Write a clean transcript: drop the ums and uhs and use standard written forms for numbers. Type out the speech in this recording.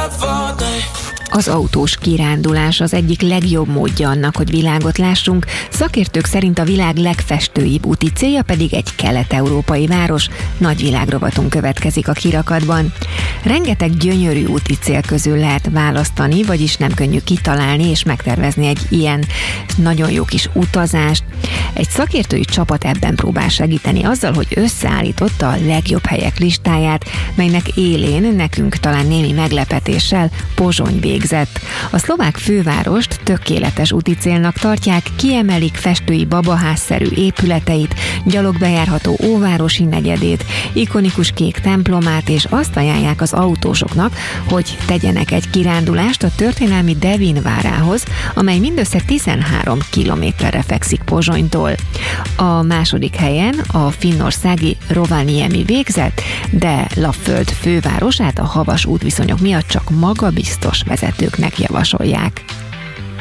Az autós kirándulás az egyik legjobb módja annak, hogy világot lássunk. Szakértők szerint a világ legfestőibb úti célja pedig egy kelet-európai város. Nagyvilágrovatunk következik a kirakatban. Rengeteg gyönyörű úti cél közül lehet választani, vagyis nem könnyű kitalálni és megtervezni egy ilyen nagyon jó kis utazást. Egy szakértői csapat ebben próbál segíteni azzal, hogy összeállította a legjobb helyek listáját, melynek élén nekünk talán némi meglepetéssel Pozsony végzett. A szlovák fővárost tökéletes úti célnak tartják, kiemelik festői babaházszerű épületeit, gyalogbejárható óvárosi negyedét, ikonikus kék templomát, és azt ajánlják az autósoknak, hogy tegyenek egy kirándulást a történelmi Devin várához, amely mindössze 13 kilométerre fekszik Pozsonytól. A második helyen a finnországi Rovaniemi végzett, de Lapföld fővárosát a havas útviszonyok miatt csak magabiztos vezetőknek javasolják.